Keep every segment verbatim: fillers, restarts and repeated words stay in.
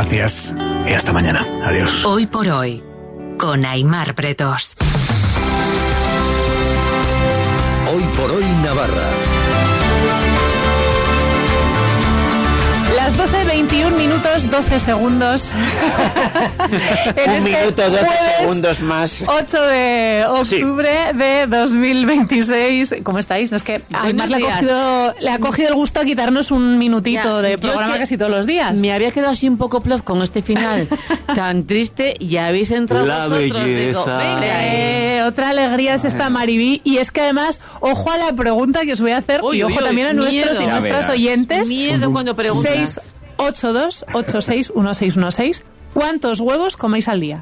gracias y hasta mañana. Adiós. Hoy por hoy, con Aimar Pretos. Hoy por hoy Navarra. Las doce veintiún minutos, doce segundos. en Un este minuto, doce segundos más. ocho de octubre sí. de dos mil veintiséis. ¿Cómo estáis? No es que además le ha, cogido, le ha cogido el gusto a quitarnos un minutito ya, de programa es que casi todos los días. Me había quedado así un poco plof con este final tan triste y habéis entrado La vosotros. Belleza. Digo, venga, eh, otra alegría es esta Maribí. Y es que además, ojo a la pregunta que os voy a hacer uy, y ojo uy, también a nuestros miedo. y nuestras oyentes. Miedo cuando preguntas. seis ocho dos ocho seis uno seis uno seis. ¿Cuántos huevos coméis al día?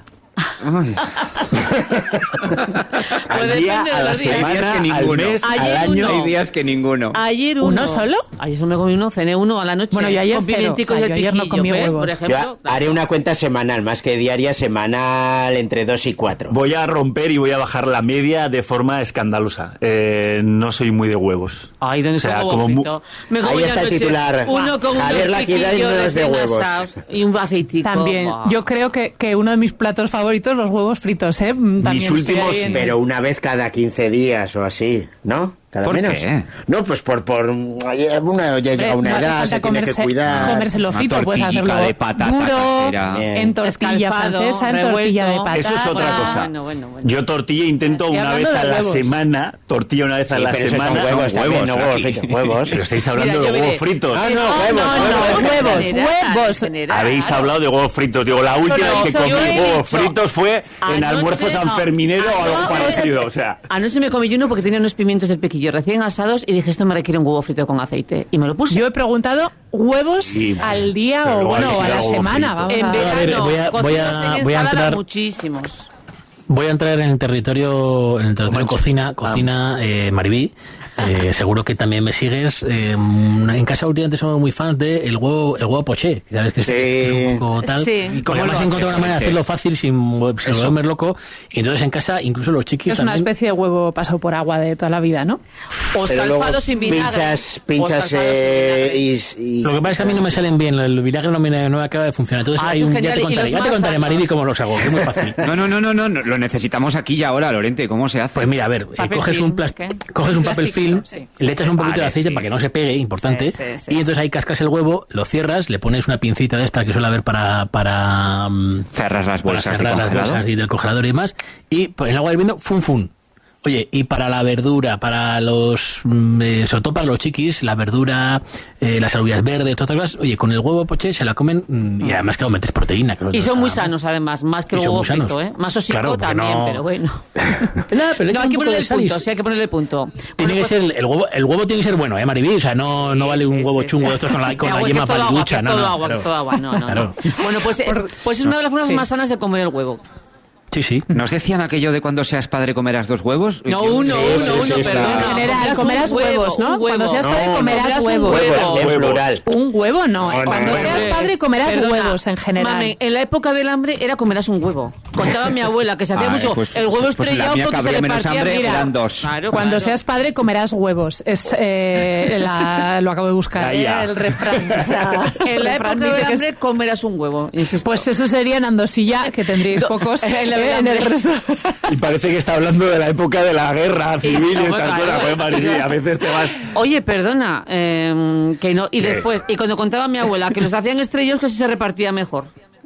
Al día, a la semana, al mes, ayer al año. Uno. Hay días que ninguno. Ayer uno. ¿Uno solo? Ayer me comí uno, cené uno a la noche. Bueno, yo ayer con cero. O sea, yo ayer no comí huevos. Por ejemplo, yo haré una cuenta semanal, más que diaria, semanal entre dos y cuatro. Voy a romper y voy a bajar la media de forma escandalosa. Eh, no soy muy de huevos. Ay, ¿dónde o sea, como como mu- me Ahí está el titular. Uno con Javier unos piquillos de, de huevos. Y un aceitico. También. Wow. Yo creo que, que uno de mis platos favoritos, los huevos fritos, ¿eh? También mis últimos... en... Pero una vez cada quince días o así, ¿no? Cada ¿Por menos. qué? No, pues por, por una, ya llega una no edad, se comerse, tiene que cuidar. Comérselo frito, puedes hacerlo de patata duro, casera. en tortilla Escalfado, francesa, en revuelto. tortilla de patata. Eso es otra cosa. Bueno, bueno, bueno. Yo tortilla intento Estoy una vez hablando a de la huevos. semana, tortilla una vez Sí, a la pero semana. esos son huevos, también, no huevos aquí. fritos, huevos. Pero estáis hablando Mira, de yo huevos veré. fritos. Ah, no, Oh, huevos, no, huevos. no, huevos, general, huevos. general. Habéis hablado de huevos fritos. Digo, la última no, vez que yo comí he huevos dicho, fritos fue en anoche, almuerzo sanferminero no, o algo anoche- parecido. O sea, Anoche me comí uno porque tenía unos pimientos del piquillo recién asados y dije, esto me requiere un huevo frito con aceite. Y me lo puse. Yo he preguntado huevos Sí, al día pero o luego bueno habéis o a ido la a huevo semana. frito. Vamos En a... verano, A ver, voy a- voy a- cocidos en voy a ensalada, entrar- muchísimos. Voy a entrar en el territorio, en el territorio Comanche. cocina, cocina eh, Maribí. Eh, seguro que también me sigues. Eh, en casa últimamente somos muy fans de el huevo, el huevo poché. ¿Sabes que, Sí. es, que es un poco tal? Sí. Y cómo además lo he encontrado una haces? manera de hacerlo fácil sin, sin Eso. volverme loco. Y entonces en casa, incluso los chiquis Es una también. especie de huevo pasado por agua de toda la vida, ¿no? O Pero luego escalfado sin vinagre. pinchas, O pinchas escalfado sin eh, vinagre. y, y- Lo que pasa es que a mí no me salen bien, el vinagre no me, no me acaba de funcionar. Entonces Ah, hay eso es un, ya genial. te Y contaré, los ya te más contaré, sanos. Maribí, cómo los hago, que es muy fácil. No, no, no, no, no, no, lo necesitamos aquí y ahora, Lorente, ¿cómo se hace? Pues mira, a ver, eh, Papel coges, film, un plas- ¿qué? coges un papel Plástico, film, sí. le echas un poquito Vale, de aceite sí. para que no se pegue, importante, Sí, sí, sí. y entonces ahí cascas el huevo, lo cierras, le pones una pincita de esta que suele haber para para, mm, Cerras las para bolsas cerrar de las congelador. bolsas y del congelador y demás, y en el agua hirviendo, fun fun. Oye, y para la verdura, para los, mm, eh, sobre todo para los chiquis, la verdura, eh, las alubias verdes, todas estas cosas, oye, con el huevo poché se la comen mm, y además que metes proteína. Que los Y dos son muy está- sanos, además, más que Y el son huevo muy sanos. frito, ¿eh? Más osico Claro, porque también, no- pero bueno. No, pero le No, echas hay un que poco ponerle de el sal y- punto, sí, hay que ponerle el punto. Tiene Bueno, que pues- ser, el huevo, el huevo tiene que ser bueno, ¿eh, Maribí? O sea, no, no Sí, vale un sí, huevo sí, chungo sí. de estos con la, con Que la agua, que yema es todo para agua, ducha. que es No, todo no, agua, que claro. es todo agua. No, no, Claro. no. Bueno, pues, eh, pues es una de las formas Sí. más sanas de comer el huevo. Sí, sí. ¿Nos decían aquello de cuando seas padre comerás dos huevos? No, Yo- uno, Sí, uno, sí, uno, sí, perdona. está. En general, Comerás comerás un huevo, huevos, ¿no? un huevo. Cuando seas No, padre no, comerás comerás un huevos. Huevos, en Huevos. plural. Un huevo no. No, no, Cuando no. seas padre comerás Perdona, huevos en general. Mame, en la época del hambre era comerás un huevo. Contaba mi abuela que se hacía Ah, mucho pues- el huevo pues la estrellado mía, que porque se habría menos repartía. hambre, Mira, eran dos. Claro, Cuando claro. seas padre comerás huevos. Es eh, la- lo acabo de buscar, La ¿eh? I A. el refrán. O sea, En el la refrán época dice del que es- hambre comerás un huevo. Y eso es Pues todo. eso sería en Andosilla, que tendríais pocos En la- en el resto. y parece que está hablando de la época de la guerra civil y no, estas claro, cosas. claro. Joder, Maribí, a veces te vas... Oye, perdona, eh, que no. Y ¿Qué? después, y cuando contaba mi abuela que los hacían estrellos, que se repartía mejor.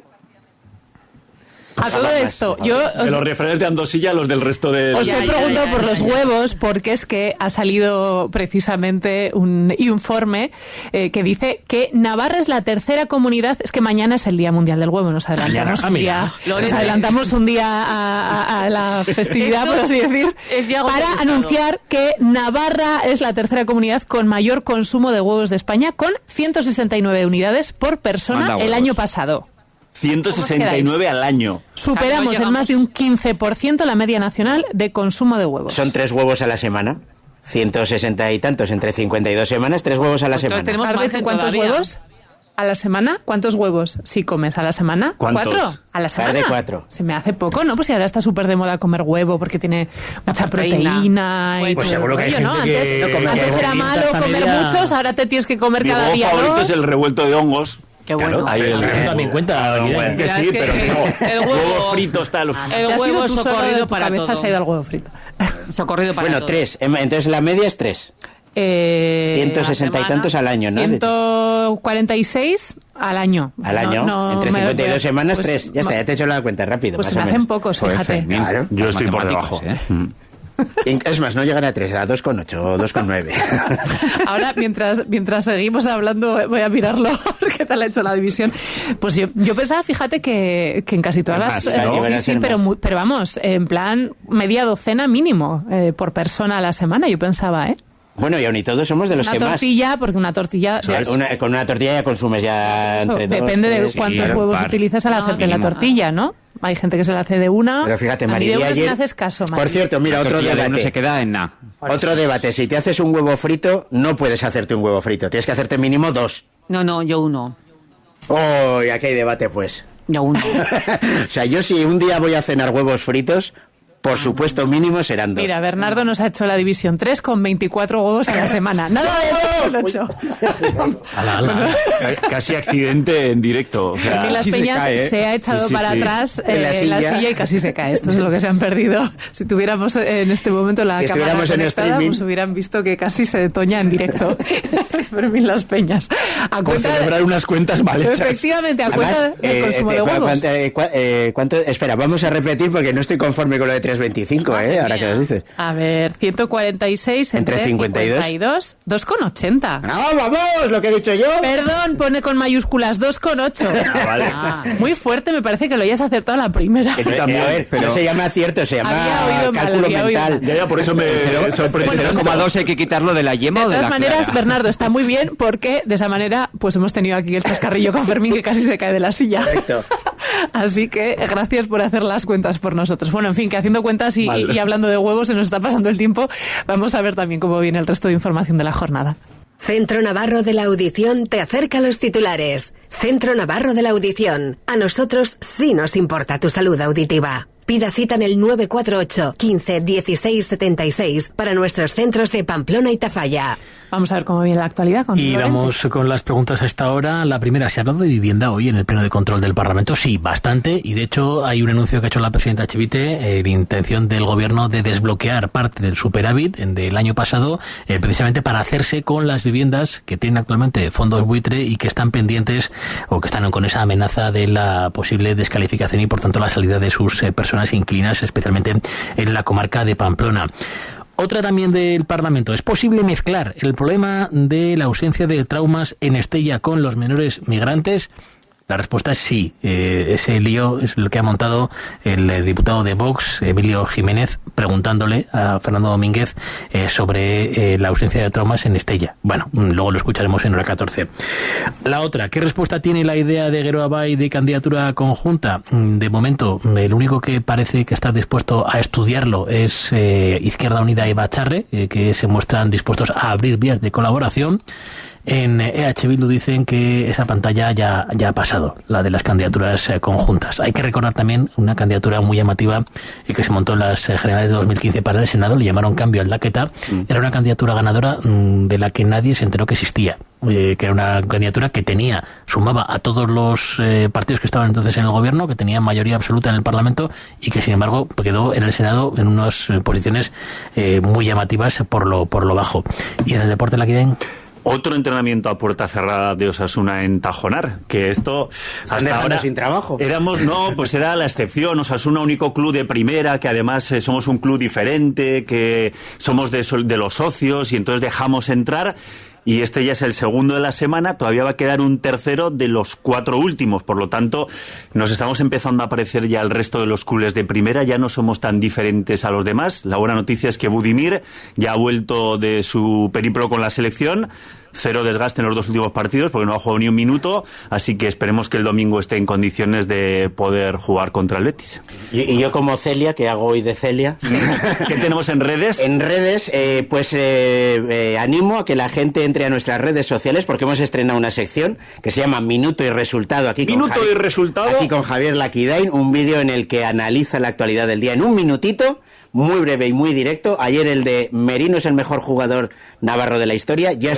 A todo esto, yo De los refranes de Andosilla, los del resto de... os Ya, he ya, preguntado ya, por ya, los ya. huevos porque es que ha salido precisamente un informe eh, que dice que Navarra es la tercera comunidad. Es que mañana es el Día Mundial del Huevo. Nos adelantamos Ah, un mira. día, Lorena. nos adelantamos un día a, a- a la festividad, Esto por así decir, es ya para golpe de anunciar que Navarra es la tercera comunidad con mayor consumo de huevos de España, con ciento sesenta y nueve unidades por persona Manda el huevos. año pasado. ciento sesenta y nueve al año. Superamos O sea, no en más de llegamos. un quince por ciento la media nacional de consumo de huevos. Son tres huevos a la semana. ciento sesenta y tantos entre cincuenta y dos semanas, tres huevos a la Pues entonces semana. tenemos Arde, margen ¿cuántos todavía. huevos a la semana? ¿Cuántos huevos si comes a la semana? ¿Cuántos? ¿Cuatro? ¿A la semana? Arde cuatro. Se me hace poco, ¿no? Pues si ahora está súper de moda comer huevo porque tiene mucha proteína. proteína, y Pues todo el seguro que hay rollo, ¿no? gente Antes, que- antes que era come malo esta comer media- muchos, ahora te tienes que comer Mi cada huevo día favorito dos. es el revuelto de hongos. Qué bueno. Claro, ahí el, Eso también cuenta. Ah, no, bueno, que Mira, sí, es que pero el- digo, el huevo- huevo frito está los... El Te has huevo ido es tú solo de socorrido tu para cabeza, todo. se ha ido al huevo frito. Socorrido para Bueno, todo. tres. Em- Entonces la media es tres. Eh, ciento sesenta y semana, tantos al año, ¿no? ciento cuarenta y seis al año. Al año, No, no entre me- cincuenta y dos semanas, pues, tres. Ya está, ya te he hecho la cuenta rápido. Pues más se me o hacen menos. pocos, Joder, fíjate. Fermín. Claro. Yo estoy por Matemáticas, debajo. ¿eh? Mm. Es más, no llegan a tres, a dos coma ocho o dos coma nueve. Ahora, mientras, mientras seguimos hablando, voy a mirarlo, qué tal ha hecho la división. Pues yo, yo pensaba, fíjate, que, que en casi todas Más, las... ¿no? eh, Van a sí, ser sí, pero, más. mu- pero vamos, en plan, media docena mínimo eh, por persona a la semana, yo pensaba, ¿eh? Bueno, y aún y todos somos de los Una que más. tortilla, porque una tortilla... O sea, una- con una tortilla ya consumes ya Eso, entre dos. depende de tres, cuántos claro, huevos par. utilizas al No, hacerte la mínimo. tortilla, ¿no? Hay gente que se la hace de una. Pero fíjate, a mí de María, una sí ayer... me haces caso, Mari. Por cierto, mira, La otro tortilla de uno debate. se queda en nada. Otro debate. Si te haces un huevo frito, no puedes hacerte un huevo frito. Tienes que hacerte mínimo dos. No, no, yo uno. Oh, y aquí hay debate, pues. Yo uno. O sea, yo si un día voy a cenar huevos fritos, por supuesto mínimo serán dos. Mira, Bernardo nos ha hecho la división tres con veinticuatro huevos a la semana. Nada de dos con ocho. Ala, ala. Ca- Casi accidente en directo. O sea, Fermín Las sí se Peñas cae, ¿eh? se ha echado Sí, sí, para sí. atrás En la eh, en la silla. silla y casi se cae. Esto es lo que se han perdido. Si tuviéramos en este momento la Si cámara estuviéramos en conectada, streaming. pues hubieran visto que casi se detoña en directo. Fermín Las Peñas. A por cuenta de- celebrar unas cuentas mal hechas. Efectivamente, a cuenta Además, del eh, consumo eh, de cu- huevos. cuánto- eh, cua- eh, ¿cuánto? Espera, vamos a repetir porque no estoy conforme con lo de tres veinticinco, ¿eh? Ahora que mía. nos dices. A ver, ciento cuarenta y seis entre, Entre cincuenta y dos. cincuenta y dos, dos con ochenta. ¡No, vamos! Lo que he dicho yo. Perdón, pone con mayúsculas dos con ocho. Ah, vale. Ah. Muy fuerte, me parece que lo hayas acertado a la primera. Que tú también, a ver, pero- no se llama acierto, se llama Había oído mal, cálculo había oído mental. mal. Ya, ya, por eso me sorprende. cero coma dos hay que quitarlo de la yema De o de todas la maneras, clara. Bernardo, está muy bien porque de esa manera pues hemos tenido aquí el chascarrillo con Fermín que casi se cae de la silla. Correcto. Así que gracias por hacer las cuentas por nosotros. Bueno, en fin, que haciendo cuentas y, Vale. y hablando de huevos se nos está pasando el tiempo. Vamos a ver también cómo viene el resto de información de la jornada. Centro Navarro de la Audición te acerca a los titulares. Centro Navarro de la Audición. A nosotros sí nos importa tu salud auditiva. Pida cita en el nueve cuatro ocho, quince, dieciséis, setenta y seis para nuestros centros de Pamplona y Tafalla. Vamos a ver cómo viene la actualidad con Y Lorente. vamos con las preguntas a esta hora. La primera, ¿se ha hablado de vivienda hoy en el Pleno de Control del Parlamento? Sí, bastante. Y de hecho hay un anuncio que ha hecho la presidenta Chivite, eh, la intención del Gobierno de desbloquear parte del superávit en- del año pasado, eh, precisamente para hacerse con las viviendas que tienen actualmente fondos buitre y que están pendientes o que están con esa amenaza de la posible descalificación y por tanto la salida de sus eh, personas inquilinas, especialmente en la comarca de Pamplona. Otra también del Parlamento. ¿Es posible mezclar el problema de la ausencia de traumas en Estella con los menores migrantes? La respuesta es sí. Eh, ese lío es el que ha montado el eh, diputado de Vox, Emilio Jiménez, preguntándole a Fernando Domínguez eh, sobre eh, la ausencia de traumas en Estella. Bueno, mm, luego lo escucharemos en hora catorce. La otra, ¿qué respuesta tiene la idea de Geroa Bay de candidatura conjunta? Mm, De momento, mm, el único que parece que está dispuesto a estudiarlo es eh, Izquierda Unida y Bacharre, eh, que se muestran dispuestos a abrir vías de colaboración. En E H Bildu dicen que esa pantalla ya, ya ha pasado, la de las candidaturas eh, conjuntas. Hay que recordar también una candidatura muy llamativa eh, que se montó en las eh, generales de dos mil quince para el Senado, le llamaron Cambio al Daqueta. Era una candidatura ganadora mm, de la que nadie se enteró que existía, eh, que era una candidatura que tenía, sumaba a todos los eh, partidos que estaban entonces en el gobierno, que tenía mayoría absoluta en el Parlamento y que sin embargo quedó en el Senado en unas eh, posiciones eh, muy llamativas por lo, por lo bajo. Y en el deporte la que Otro entrenamiento a puerta cerrada de Osasuna en Tajonar, que esto Están hasta dejando ahora sin trabajo. éramos, no, pues era la excepción. Osasuna, único club de primera, que además eh, somos un club diferente, que somos de, sol- de los socios y entonces dejamos entrar. Y este ya es el segundo de la semana, todavía va a quedar un tercero de los cuatro últimos, por lo tanto nos estamos empezando a aparecer ya el resto de los clubes de primera, ya no somos tan diferentes a los demás. La buena noticia es que Budimir ya ha vuelto de su periplo con la selección, cero desgaste en los dos últimos partidos porque no ha jugado ni un minuto, así que esperemos que el domingo esté en condiciones de poder jugar contra el Betis. Y, y yo como Celia, que hago hoy de Celia, ¿Qué tenemos en redes? en redes, eh, pues eh, eh, animo a que la gente entre a nuestras redes sociales porque hemos estrenado una sección que se llama Minuto y Resultado aquí con Minuto Javi- y Resultado. aquí con Javier Laquidain, un vídeo en el que analiza la actualidad del día en un minutito, muy breve y muy directo. Ayer el de Merino es el mejor jugador navarro de la historia, ya La está cantera,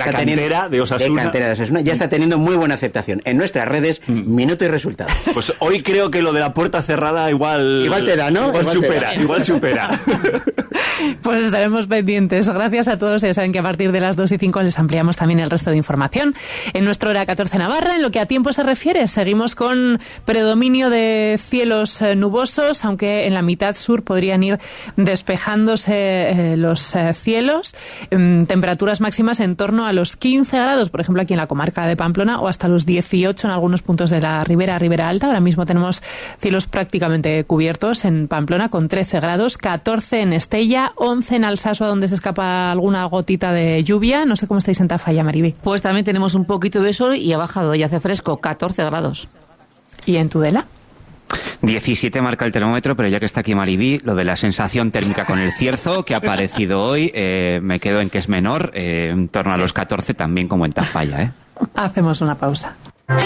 cantera de Osasuna. De cantera de Osasuna. Ya está teniendo muy buena aceptación. En nuestras redes, mm. minuto y resultado. Pues hoy creo que lo de la puerta cerrada igual... Igual te da, ¿no? Igual, igual supera, da. igual supera. Pues estaremos pendientes. Gracias a todos. Ya saben que a partir de las dos y cinco les ampliamos también el resto de información en nuestro Hora catorce Navarra. En lo que a tiempo se refiere, seguimos con predominio de cielos nubosos, aunque en la mitad sur podrían ir despejándose eh, los eh, cielos. Eh, temperaturas máximas en torno a los quince grados, por ejemplo, aquí en la comarca de Pamplona, o hasta los dieciocho en algunos puntos de la Ribera, Ribera Alta. Ahora mismo tenemos cielos prácticamente cubiertos en Pamplona con trece grados, catorce en Estella, once en Alsasua, donde se escapa alguna gotita de lluvia. No sé cómo estáis en Tafalla, Mariby. Pues también tenemos un poquito de sol y ha bajado y hace fresco, catorce grados. ¿Y en Tudela? diecisiete marca el termómetro, pero ya que está aquí Mariby, lo de la sensación térmica con el cierzo que ha aparecido hoy, eh, me quedo en que es menor, eh, en torno a los catorce, también como en Tafalla, ¿eh? Hacemos una pausa.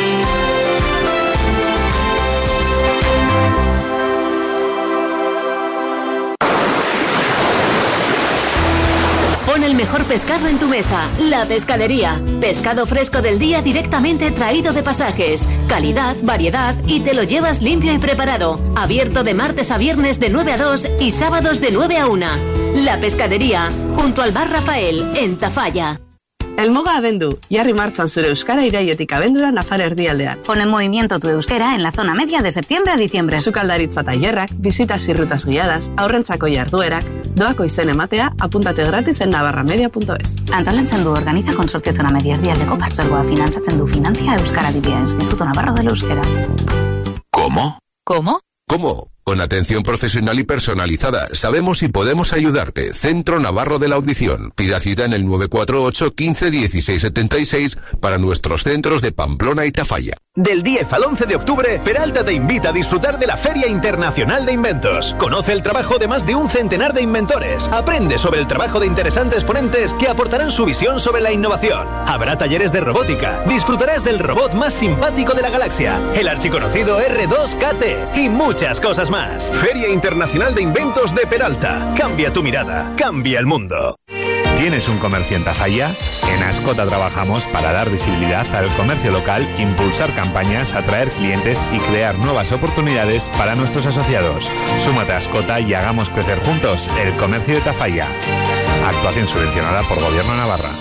Pon el mejor pescado en tu mesa. La Pescadería. Pescado fresco del día directamente traído de Pasajes. Calidad, variedad y te lo llevas limpio y preparado. Abierto de martes a viernes de nueve a dos y sábados de nueve a una. La Pescadería, junto al Bar Rafael, en Tafalla. Elmuga abendu, jarri martzan zure euskara iraietik abendura Nafar erdialdean. Pon en movimiento tu euskera en la zona media de septiembre a diciembre. Sukaldaritza tailerrak, visitas y rutas guiadas, aurrentzako jarduerak, doako izen ematea, apúntate gratis en navarramedia punto es. Antolatzen du organiza Consorcio Zona Media erdialdeko partzuergoa finantzatzen du Financia Euskara Dibia Instituto Navarro del Euskera. ¿Cómo? ¿Cómo? ¿Cómo? Con atención profesional y personalizada, sabemos y podemos ayudarte. Centro Navarro de la Audición. Pida cita en el nueve cuatro ocho, quince, dieciséis setenta y seis para nuestros centros de Pamplona y Tafalla. Del diez al once de octubre, Peralta te invita a disfrutar de la Feria Internacional de Inventos. Conoce el trabajo de más de un centenar de inventores. Aprende sobre el trabajo de interesantes ponentes que aportarán su visión sobre la innovación. Habrá talleres de robótica. Disfrutarás del robot más simpático de la galaxia, el archiconocido erre dos K T, y muchas cosas más. Feria Internacional de Inventos de Peralta. Cambia tu mirada, cambia el mundo. ¿Tienes un comercio en Tafalla? En Ascota trabajamos para dar visibilidad al comercio local, impulsar campañas, atraer clientes y crear nuevas oportunidades para nuestros asociados. Súmate a Ascota y hagamos crecer juntos el comercio de Tafalla. Actuación subvencionada por Gobierno de Navarra.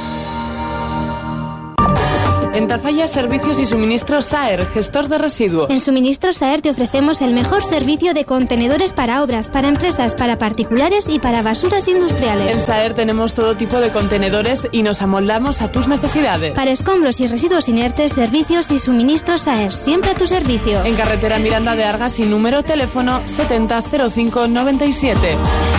En Tafalla, Servicios y Suministros Saer, gestor de residuos. En Suministros Saer te ofrecemos el mejor servicio de contenedores para obras, para empresas, para particulares y para basuras industriales. En Saer tenemos todo tipo de contenedores y nos amoldamos a tus necesidades. Para escombros y residuos inertes, Servicios y Suministros Saer, siempre a tu servicio. En carretera Miranda de Argas, sin número, teléfono setenta cero cinco noventa y siete.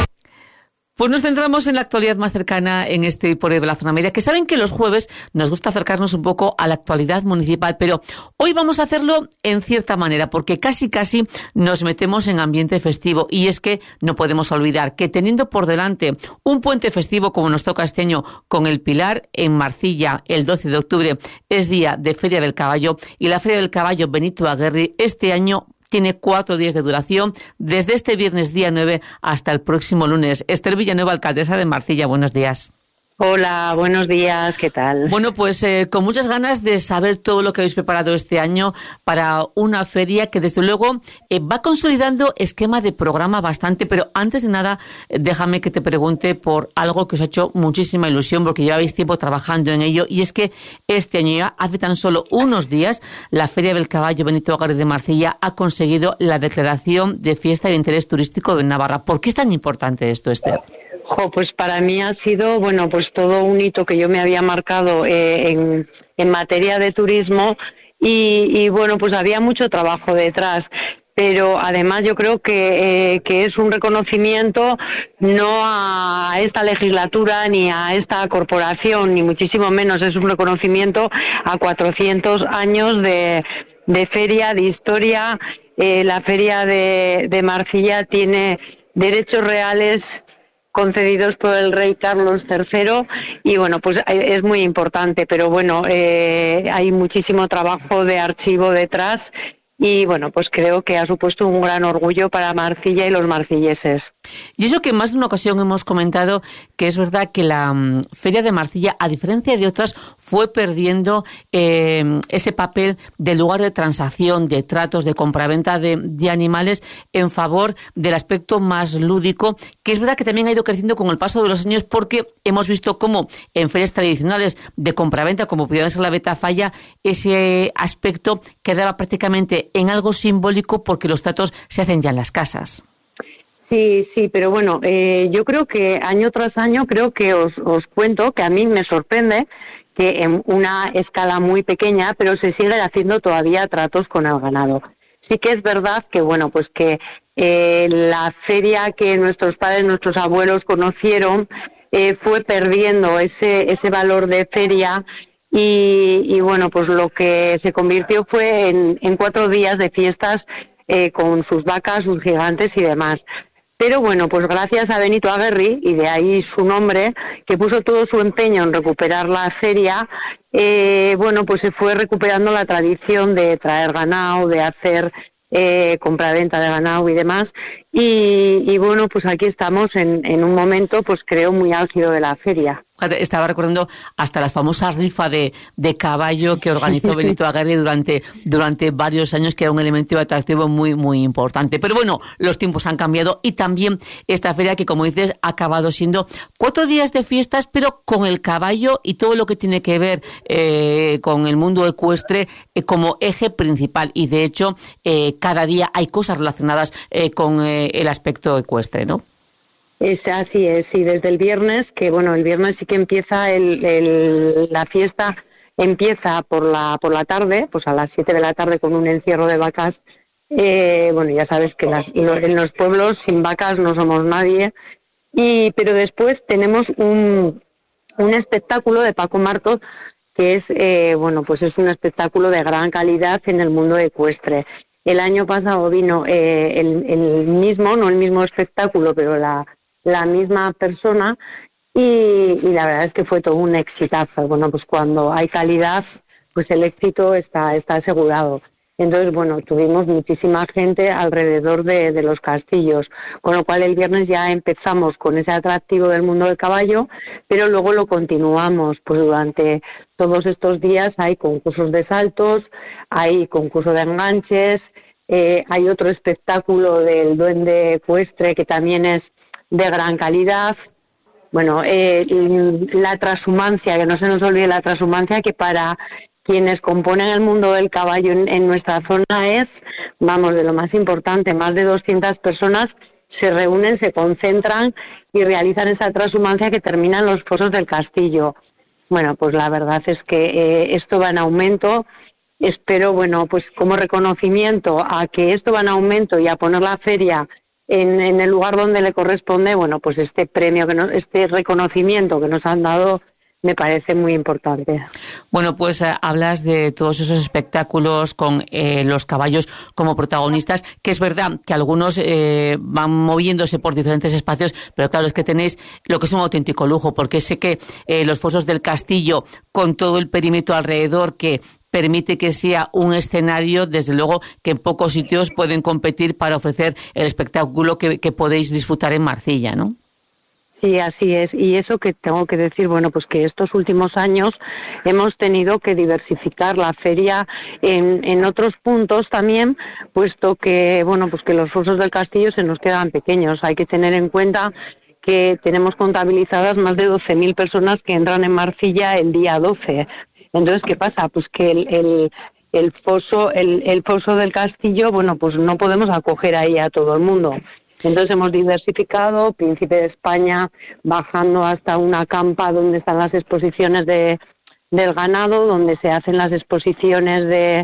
Pues nos centramos en la actualidad más cercana en este por hoy de la zona media, que saben que los jueves nos gusta acercarnos un poco a la actualidad municipal, pero hoy vamos a hacerlo en cierta manera, porque casi casi nos metemos en ambiente festivo, y es que no podemos olvidar que teniendo por delante un puente festivo como nos toca este año con el Pilar en Marcilla, el doce de octubre es día de Feria del Caballo, y la Feria del Caballo Benito Aguerri este año tiene cuatro días de duración, desde este viernes día nueve hasta el próximo lunes. Esther Villanueva, alcaldesa de Marcilla, buenos días. Hola, buenos días, ¿qué tal? Bueno, pues eh, con muchas ganas de saber todo lo que habéis preparado este año para una feria que desde luego eh, va consolidando esquema de programa bastante, pero antes de nada eh, déjame que te pregunte por algo que os ha hecho muchísima ilusión porque lleváis tiempo trabajando en ello, y es que este año ya, hace tan solo unos días, la Feria del Caballo Benito Aguerri de Marcilla ha conseguido la declaración de fiesta de interés turístico de Navarra. ¿Por qué es tan importante esto, Esther? Jo, pues para mí ha sido, bueno, pues todo un hito que yo me había marcado eh, en, en materia de turismo y, y, bueno, pues había mucho trabajo detrás. Pero además yo creo que, eh, que es un reconocimiento no a esta legislatura ni a esta corporación, ni muchísimo menos, es un reconocimiento a cuatrocientos años de, de feria, de historia. Eh, la feria de, de Marcilla tiene derechos reales concedidos por el rey Carlos tercero y bueno, pues es muy importante, pero bueno, eh, hay muchísimo trabajo de archivo detrás y bueno, pues creo que ha supuesto un gran orgullo para Marcilla y los marcilleses. Y eso que más de una ocasión hemos comentado, que es verdad que la um, Feria de Marcilla, a diferencia de otras, fue perdiendo eh, ese papel de lugar de transacción, de tratos, de compraventa de, de animales en favor del aspecto más lúdico, que es verdad que también ha ido creciendo con el paso de los años, porque hemos visto cómo en ferias tradicionales de compraventa, como pudiera ser la Betafalla, ese aspecto quedaba prácticamente en algo simbólico porque los tratos se hacen ya en las casas. Sí, sí, pero bueno, eh, yo creo que año tras año, creo que os, os cuento que a mí me sorprende que en una escala muy pequeña, pero se siguen haciendo todavía tratos con el ganado. Sí que es verdad que, bueno, pues que eh, la feria que nuestros padres, nuestros abuelos conocieron, eh, fue perdiendo ese, ese valor de feria y, y, bueno, pues lo que se convirtió fue en, en cuatro días de fiestas eh, con sus vacas, sus gigantes y demás. Pero bueno, pues gracias a Benito Aguerri, y de ahí su nombre, que puso todo su empeño en recuperar la feria, eh, bueno, pues se fue recuperando la tradición de traer ganado, de hacer eh, compraventa de ganado y demás. Y, y bueno, pues aquí estamos en, en un momento, pues creo, muy álgido de la feria. Estaba recordando hasta la famosa rifa de, de caballo que organizó Benito Aguerri durante, durante varios años, que era un elemento atractivo muy, muy importante. Pero bueno, los tiempos han cambiado y también esta feria que, como dices, ha acabado siendo cuatro días de fiestas, pero con el caballo y todo lo que tiene que ver eh, con el mundo ecuestre eh, como eje principal. Y de hecho, eh, cada día hay cosas relacionadas eh, con eh, el aspecto ecuestre, ¿no? Es así, es, y desde el viernes, que bueno, el viernes sí que empieza el, el, la fiesta, empieza por la por la tarde, pues a las siete de la tarde con un encierro de vacas. Eh, bueno, ya sabes que las, en los pueblos sin vacas no somos nadie, y pero después tenemos un, un espectáculo de Paco Martos, que es, eh, bueno, pues es un espectáculo de gran calidad en el mundo ecuestre. El año pasado vino eh, el, el mismo, no el mismo espectáculo, pero la la misma persona y, y la verdad es que fue todo un exitazo. Bueno, pues cuando hay calidad, pues el éxito está está asegurado. Entonces, bueno, tuvimos muchísima gente alrededor de, de los castillos, con lo cual el viernes ya empezamos con ese atractivo del mundo del caballo, pero luego lo continuamos, pues durante todos estos días hay concursos de saltos, hay concurso de enganches, eh, hay otro espectáculo del duende ecuestre que también es de gran calidad. Bueno, eh, la trashumancia, que no se nos olvide la trashumancia, que para quienes componen el mundo del caballo en, en nuestra zona es, vamos, de lo más importante. Más de doscientas personas se reúnen, se concentran y realizan esa trashumancia que termina en los fosos del castillo. Bueno, pues la verdad es que eh, esto va en aumento. Espero, bueno, pues como reconocimiento a que esto va en aumento y a poner la feria En, en el lugar donde le corresponde, bueno, pues este premio, que no, este reconocimiento que nos han dado me parece muy importante. Bueno, pues eh, hablas de todos esos espectáculos con eh, los caballos como protagonistas, que es verdad que algunos eh, van moviéndose por diferentes espacios, pero claro, es que tenéis lo que es un auténtico lujo, porque sé que eh, los fosos del castillo, con todo el perímetro alrededor que permite que sea un escenario, desde luego que en pocos sitios pueden competir para ofrecer el espectáculo que, que podéis disfrutar en Marcilla, ¿no? Sí, así es. Y eso que tengo que decir, bueno, pues que estos últimos años hemos tenido que diversificar la feria en, en otros puntos también, puesto que, bueno, pues que los fosos del castillo se nos quedan pequeños. Hay que tener en cuenta que tenemos contabilizadas más de doce mil personas que entran en Marcilla el día doce. Entonces, ¿qué pasa? Pues que el, el, el foso el, el foso del castillo, bueno, pues no podemos acoger ahí a todo el mundo. Entonces hemos diversificado, Príncipe de España, bajando hasta una campa donde están las exposiciones de del ganado, donde se hacen las exposiciones de,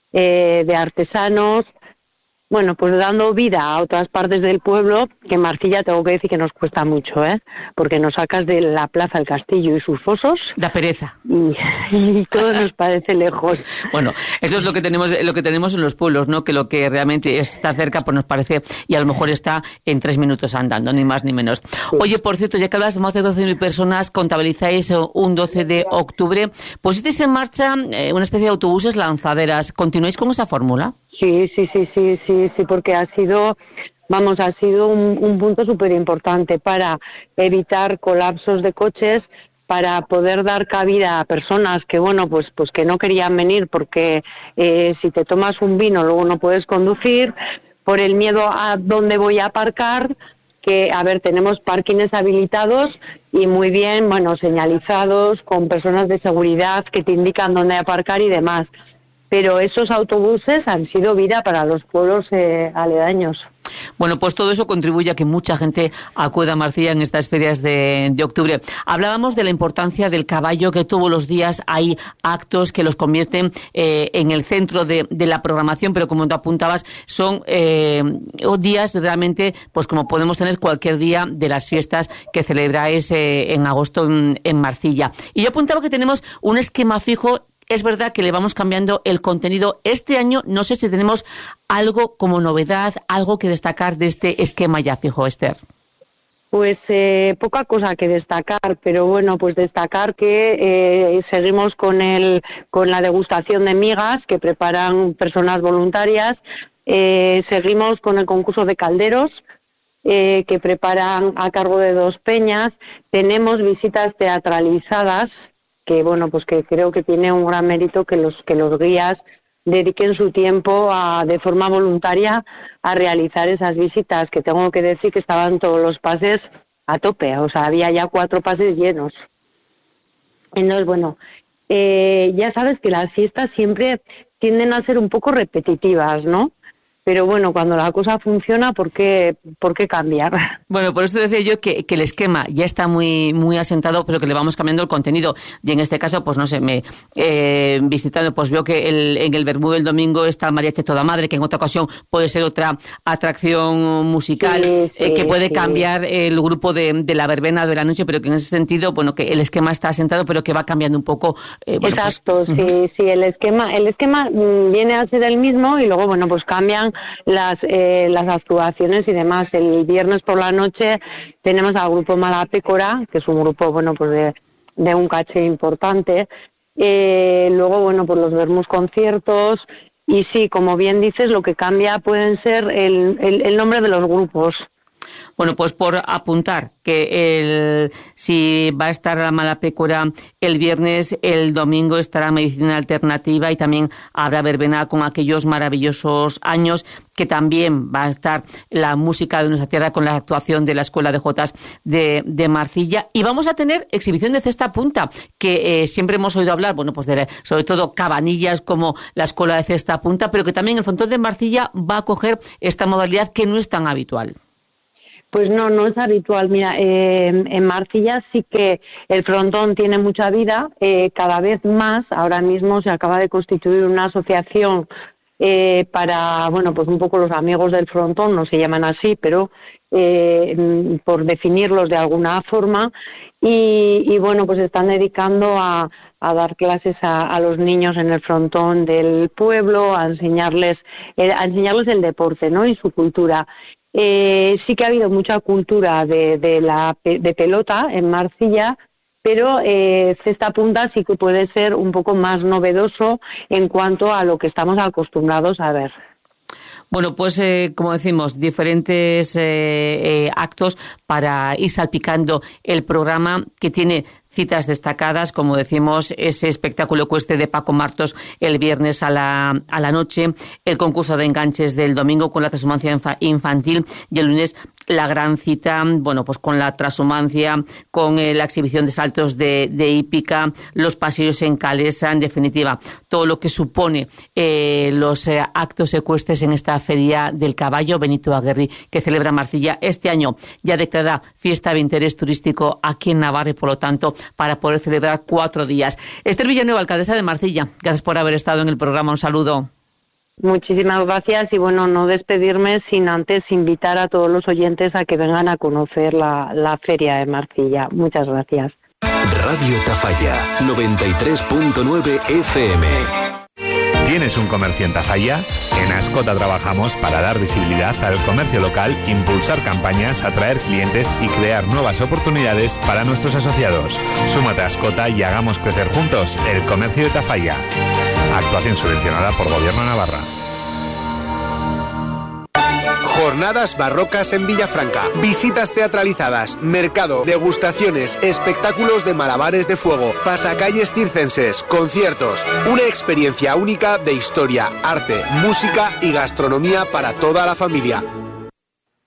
eh, de artesanos. Bueno, pues dando vida a otras partes del pueblo, que en Marcilla tengo que decir que nos cuesta mucho, ¿eh? Porque nos sacas de la plaza el castillo y sus fosos. Da pereza. Y, y todo nos parece lejos. Bueno, eso es lo que tenemos lo que tenemos en los pueblos, ¿no? Que lo que realmente está cerca, pues nos parece, y a lo mejor está en tres minutos andando, ni más ni menos. Sí. Oye, por cierto, ya que hablas de más de doce mil personas, contabilizáis un doce de octubre, pusisteis en marcha eh, una especie de autobuses lanzaderas. ¿Continuáis con esa fórmula? Sí, sí, sí, sí, sí, sí, porque ha sido, vamos, ha sido un, un punto súper importante para evitar colapsos de coches, para poder dar cabida a personas que, bueno, pues, pues que no querían venir porque eh, si te tomas un vino luego no puedes conducir, por el miedo a dónde voy a aparcar, que, a ver, tenemos parkings habilitados y muy bien, bueno, señalizados, con personas de seguridad que te indican dónde aparcar y demás. Pero esos autobuses han sido vida para los pueblos eh, aledaños. Bueno, pues todo eso contribuye a que mucha gente acuda a Marcilla en estas ferias de, de octubre. Hablábamos de la importancia del caballo, que todos los días hay actos que los convierten eh, en el centro de, de la programación, pero como tú apuntabas, son eh, días realmente, pues como podemos tener cualquier día de las fiestas que celebráis eh, en agosto en, en Marcilla. Y yo apuntaba que tenemos un esquema fijo. Es verdad que le vamos cambiando el contenido. Este año no sé si tenemos algo como novedad, algo que destacar de este esquema ya fijo, Esther. Pues eh, poca cosa que destacar, pero bueno, pues destacar que eh, seguimos con el con la degustación de migas que preparan personas voluntarias. Eh, seguimos con el concurso de calderos eh, que preparan a cargo de dos peñas. Tenemos visitas teatralizadas, que bueno, pues que creo que tiene un gran mérito que los que los guías dediquen su tiempo a, de forma voluntaria a realizar esas visitas, que tengo que decir que estaban todos los pases a tope, o sea, había ya cuatro pases llenos. Entonces, bueno, eh, ya sabes que las fiestas siempre tienden a ser un poco repetitivas, ¿no? Pero bueno, cuando la cosa funciona, ¿por qué, por qué cambiar? Bueno, por eso decía yo que, que el esquema ya está muy muy asentado, pero que le vamos cambiando el contenido. Y en este caso, pues no sé, me eh, visitando, pues veo que el, en el Bermú el domingo está el Mariachi Toda Madre, que en otra ocasión puede ser otra atracción musical, sí, sí, eh, que puede sí. cambiar el grupo de, de la verbena de la noche, pero que en ese sentido, bueno, que el esquema está asentado, pero que va cambiando un poco. Eh, bueno, Exacto, pues, sí, uh-huh. sí, el esquema, el esquema viene a ser el mismo y luego, bueno, pues cambian las eh, las actuaciones y demás. El viernes por la noche tenemos al grupo Malapécora, que es un grupo, bueno, pues de, de un caché importante. Eh, luego, bueno, pues los vermús conciertos y sí, como bien dices, lo que cambia pueden ser el, el, el nombre de los grupos. Bueno, pues por apuntar que el, si va a estar la Malapécora el viernes, el domingo estará Medicina Alternativa y también habrá verbena con aquellos maravillosos años, que también va a estar la música de nuestra tierra con la actuación de la Escuela de Jotas de, de Marcilla. Y vamos a tener exhibición de cesta punta, que eh, siempre hemos oído hablar, bueno, pues de sobre todo cabanillas como la Escuela de Cesta Punta, pero que también el Frontón de Marcilla va a coger esta modalidad que no es tan habitual. Pues no, no es habitual. Mira, eh, en Marcilla sí que el frontón tiene mucha vida, eh, cada vez más. Ahora mismo se acaba de constituir una asociación eh, para, bueno, pues un poco los amigos del frontón, no se llaman así, pero eh, por definirlos de alguna forma. Y, y bueno, pues están dedicando a, a dar clases a, a los niños en el frontón del pueblo, a enseñarles, eh, a enseñarles el deporte, ¿no? Y su cultura. Eh, sí que ha habido mucha cultura de, de la de pelota en Marcilla, pero eh, cesta punta sí que puede ser un poco más novedoso en cuanto a lo que estamos acostumbrados a ver. Bueno, pues eh, como decimos, diferentes eh, eh, actos para ir salpicando el programa, que tiene citas destacadas, como decimos, ese espectáculo ecuestre de Paco Martos el viernes a la, a la noche, el concurso de enganches del domingo con la transhumancia infa- infantil y el lunes la gran cita, bueno, pues con la transhumancia, con eh, la exhibición de saltos de, de hípica, los paseos en Calesa, en definitiva, todo lo que supone eh, los eh, actos ecuestres en esta Feria del Caballo Benito Aguerri que celebra Marcilla este año. Ya declara fiesta de interés turístico aquí en Navarra y, por lo tanto, para poder celebrar cuatro días. Esther Villanueva, alcaldesa de Marcilla, gracias por haber estado en el programa. Un saludo. Muchísimas gracias y bueno, no despedirme sin antes invitar a todos los oyentes a que vengan a conocer la, la Feria de Marcilla. Muchas gracias. Radio Tafalla, noventa y tres punto nueve F M. ¿Tienes un comercio en Tafalla? En Ascota trabajamos para dar visibilidad al comercio local, impulsar campañas, atraer clientes y crear nuevas oportunidades para nuestros asociados. Súmate a Ascota y hagamos crecer juntos el comercio de Tafalla. Actuación subvencionada por Gobierno de Navarra. Jornadas barrocas en Villafranca. Visitas teatralizadas, mercado, degustaciones, espectáculos de malabares de fuego, pasacalles circenses, conciertos. Una experiencia única de historia, arte, música y gastronomía para toda la familia.